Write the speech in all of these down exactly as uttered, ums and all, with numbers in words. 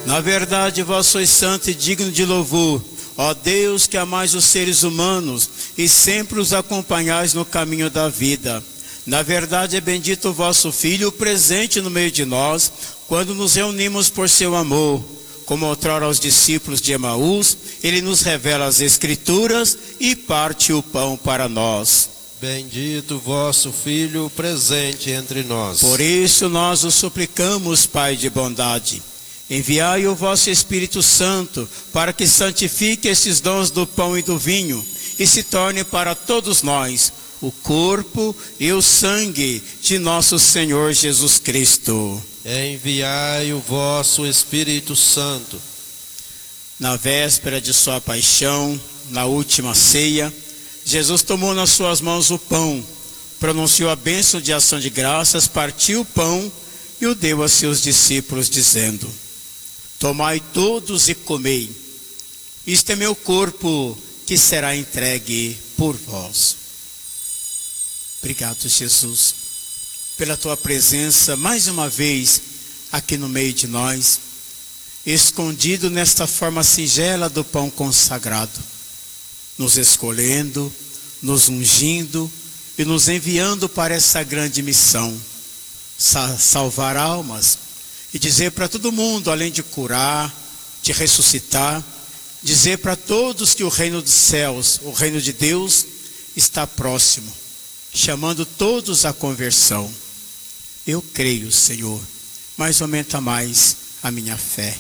Na verdade, vós sois santo e digno de louvor, ó Deus, que amais os seres humanos e sempre os acompanhais no caminho da vida. Na verdade, é bendito o vosso Filho, presente no meio de nós, quando nos reunimos por seu amor. Como outrora aos discípulos de Emaús, ele nos revela as Escrituras e parte o pão para nós. Bendito o vosso Filho, presente entre nós. Por isso nós o suplicamos, Pai de bondade, enviai o vosso Espírito Santo para que santifique esses dons do pão e do vinho e se torne para todos nós o corpo e o sangue de nosso Senhor Jesus Cristo. Enviai o vosso Espírito Santo. Na véspera de sua paixão, na última ceia, Jesus tomou nas suas mãos o pão, pronunciou a bênção de ação de graças, partiu o pão e o deu a seus discípulos, dizendo: tomai todos e comei, isto é meu corpo que será entregue por vós. Obrigado, Jesus, pela tua presença mais uma vez aqui no meio de nós, escondido nesta forma singela do pão consagrado, nos escolhendo, nos ungindo e nos enviando para essa grande missão, salvar almas e dizer para todo mundo, além de curar, de ressuscitar, dizer para todos que o reino dos céus, o reino de Deus está próximo, chamando todos à conversão. Eu creio, Senhor, mas aumenta mais a minha fé.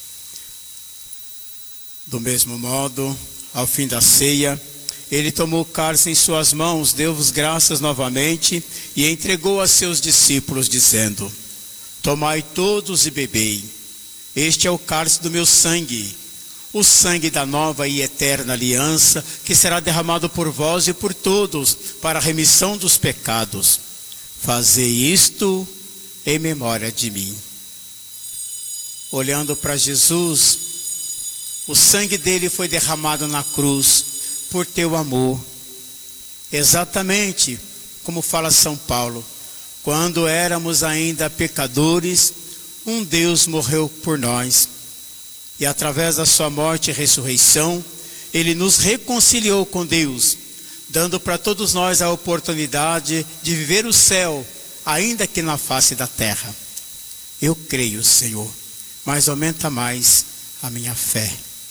Do mesmo modo, ao fim da ceia, ele tomou o cálice em suas mãos, deu-vos graças novamente e entregou a seus discípulos, dizendo: tomai todos e bebei, este é o cálice do meu sangue, o sangue da nova e eterna aliança, que será derramado por vós e por todos, para a remissão dos pecados. Fazei isto em memória de mim. Olhando para Jesus, o sangue dele foi derramado na cruz, por teu amor. Exatamente como fala São Paulo, quando éramos ainda pecadores, um Deus morreu por nós. E através da sua morte e ressurreição, ele nos reconciliou com Deus, dando para todos nós a oportunidade de viver o céu, ainda que na face da terra. Eu creio, Senhor, mas aumenta mais a minha fé.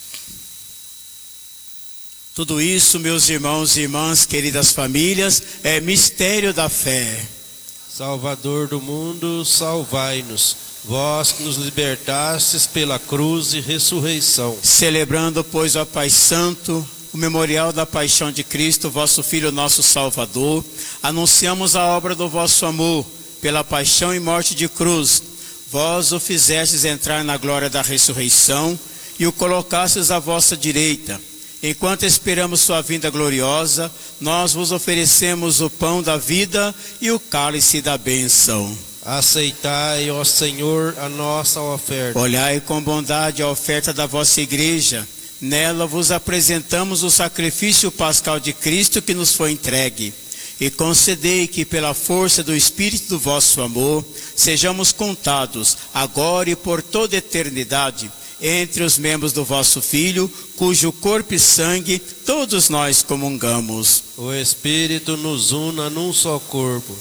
Tudo isso, meus irmãos e irmãs, queridas famílias, é mistério da fé. Salvador do mundo, salvai-nos, vós que nos libertastes pela cruz e ressurreição. Celebrando, pois, ó Pai Santo, o memorial da paixão de Cristo, vosso Filho, nosso Salvador, anunciamos a obra do vosso amor, pela paixão e morte de cruz. Vós o fizestes entrar na glória da ressurreição e o colocastes à vossa direita. Enquanto esperamos sua vinda gloriosa, nós vos oferecemos o pão da vida e o cálice da bênção. Aceitai, ó Senhor, a nossa oferta. Olhai com bondade a oferta da vossa igreja. Nela vos apresentamos o sacrifício pascal de Cristo que nos foi entregue. E concedei que pela força do Espírito do vosso amor, sejamos contados, agora e por toda a eternidade, entre os membros do vosso Filho, cujo corpo e sangue todos nós comungamos. O Espírito nos una num só corpo.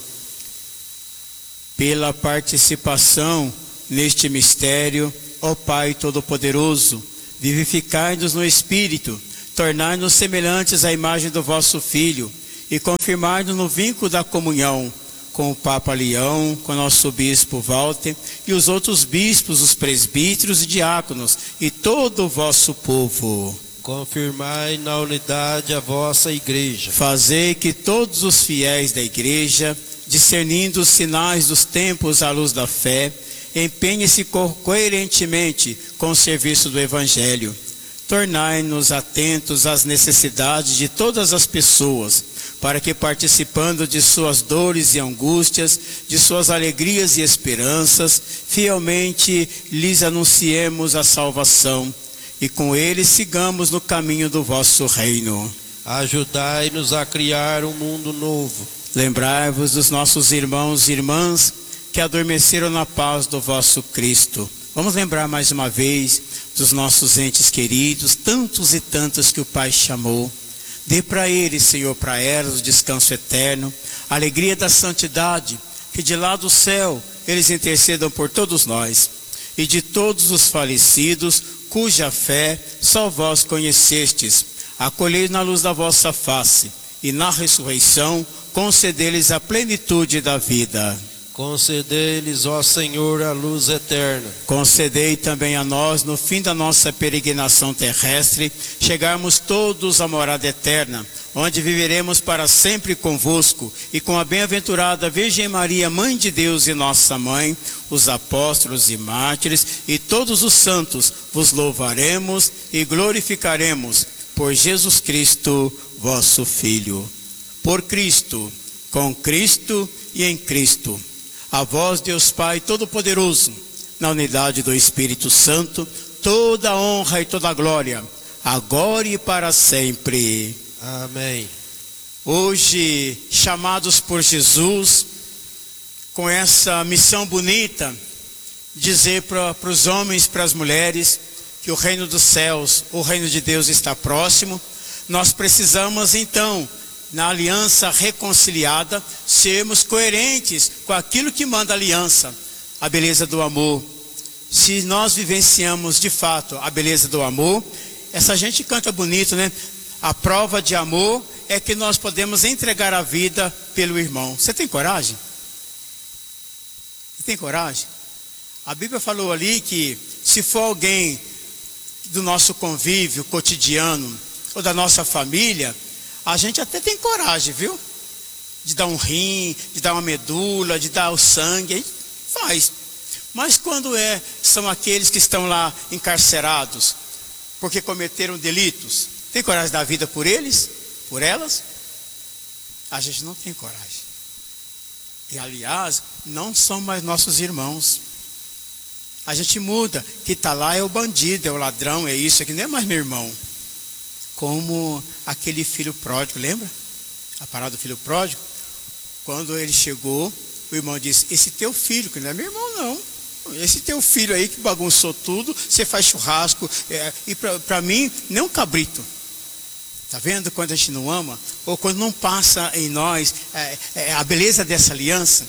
Pela participação neste mistério, ó Pai Todo-Poderoso, vivificai-nos no Espírito, tornai-nos semelhantes à imagem do vosso Filho e confirmai-nos no vínculo da comunhão com o Papa Leão, com o nosso Bispo Walter e os outros bispos, os presbíteros e diáconos e todo o vosso povo. Confirmai na unidade a vossa igreja. Fazei que todos os fiéis da igreja, discernindo os sinais dos tempos à luz da fé, empenhem-se co- coerentemente com o serviço do Evangelho. Tornai-nos atentos às necessidades de todas as pessoas, para que, participando de suas dores e angústias, de suas alegrias e esperanças, fielmente lhes anunciemos a salvação, e com eles sigamos no caminho do vosso reino. Ajudai-nos a criar um mundo novo. Lembrai-vos dos nossos irmãos e irmãs que adormeceram na paz do vosso Cristo. Vamos lembrar mais uma vez dos nossos entes queridos, tantos e tantos que o Pai chamou. Dê para eles, Senhor, para elas o descanso eterno, a alegria da santidade, que de lá do céu eles intercedam por todos nós. E de todos os falecidos, cuja fé só vós conhecestes, acolhei na luz da vossa face, e na ressurreição concedei-lhes a plenitude da vida. Concedei-lhes, ó Senhor, a luz eterna. Concedei também a nós, no fim da nossa peregrinação terrestre, chegarmos todos à morada eterna, onde viveremos para sempre convosco, e com a bem-aventurada Virgem Maria, Mãe de Deus e nossa Mãe, os apóstolos e mártires, e todos os santos, vos louvaremos e glorificaremos, por Jesus Cristo, vosso Filho. Por Cristo, com Cristo e em Cristo. A vós, Deus Pai Todo-Poderoso, na unidade do Espírito Santo, toda a honra e toda a glória, agora e para sempre. Amém. Hoje, chamados por Jesus, com essa missão bonita, dizer para os homens, para as mulheres, que o reino dos céus, o reino de Deus está próximo, nós precisamos então, na aliança reconciliada, sermos coerentes com aquilo que manda a aliança, a beleza do amor. Se nós vivenciamos de fato a beleza do amor, essa gente canta bonito, né? A prova de amor é que nós podemos entregar a vida pelo irmão. Você tem coragem? Você tem coragem? A Bíblia falou ali que se for alguém do nosso convívio cotidiano ou da nossa família, a gente até tem coragem, viu? De dar um rim, de dar uma medula, de dar o sangue, a gente faz. Mas quando é, são aqueles que estão lá encarcerados, porque cometeram delitos, tem coragem de dar vida por eles? Por elas? A gente não tem coragem. E aliás, não são mais nossos irmãos. A gente muda, que está lá é o bandido, é o ladrão, é isso, aqui não é mais meu irmão. Como aquele filho pródigo, lembra? A parada do filho pródigo. Quando ele chegou, o irmão disse, esse teu filho, que não é meu irmão não, esse teu filho aí que bagunçou tudo, você faz churrasco, é, e para mim, nem um cabrito. Está vendo quando a gente não ama? Ou quando não passa em nós é, é, a beleza dessa aliança,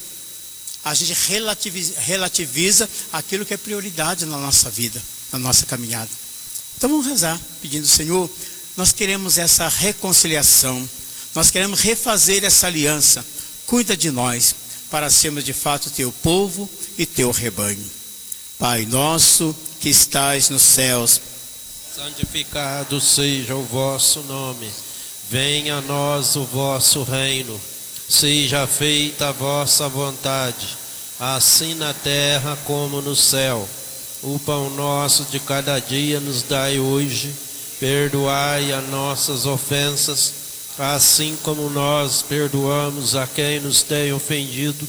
a gente relativiza, relativiza aquilo que é prioridade na nossa vida, na nossa caminhada. Então vamos rezar, pedindo, Senhor, nós queremos essa reconciliação, nós queremos refazer essa aliança. Cuida de nós, para sermos de fato teu povo e teu rebanho. Pai nosso que estais nos céus, santificado seja o vosso nome, venha a nós o vosso reino, seja feita a vossa vontade, assim na terra como no céu. O pão nosso de cada dia nos dai hoje, perdoai as nossas ofensas, assim como nós perdoamos a quem nos tem ofendido.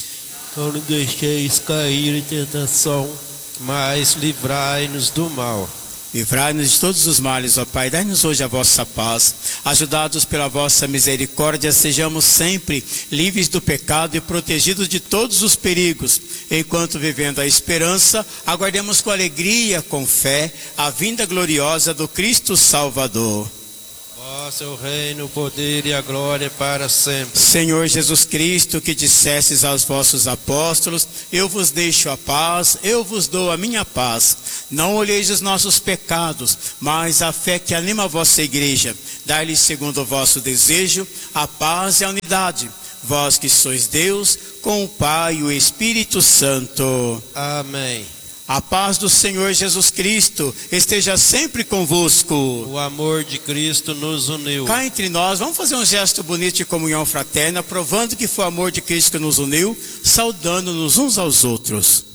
Não nos deixeis cair em tentação, mas livrai-nos do mal. Livrai-nos de todos os males, ó Pai, dai-nos hoje a vossa paz. Ajudados pela vossa misericórdia, sejamos sempre livres do pecado e protegidos de todos os perigos. Enquanto vivendo a esperança, aguardemos com alegria, com fé, a vinda gloriosa do Cristo Salvador. Vosso é o reino, o poder e a glória para sempre. Senhor Jesus Cristo, que dissestes aos vossos apóstolos, eu vos deixo a paz, eu vos dou a minha paz. Não olheis os nossos pecados, mas a fé que anima a vossa igreja. Dai-lhe segundo o vosso desejo, a paz e a unidade. Vós que sois Deus, com o Pai e o Espírito Santo. Amém. A paz do Senhor Jesus Cristo esteja sempre convosco. O amor de Cristo nos uniu. Cá entre nós, vamos fazer um gesto bonito de comunhão fraterna, provando que foi o amor de Cristo que nos uniu, saudando-nos uns aos outros.